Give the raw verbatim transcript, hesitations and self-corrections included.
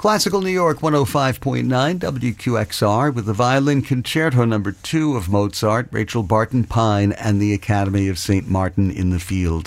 Classical New York one oh five point nine W Q X R with the Violin Concerto number two of Mozart, Rachel Barton Pine and the Academy of Saint Martin in the Fields.